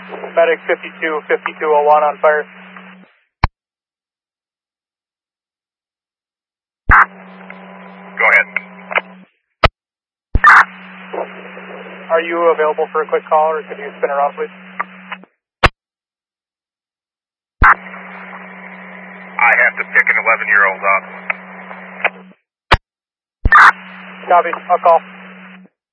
Medic 52-5201 on fire. Go ahead. Are you available for a quick call, or could you spin around, please? I have to pick an 11-year-old up. Copy. I'll call.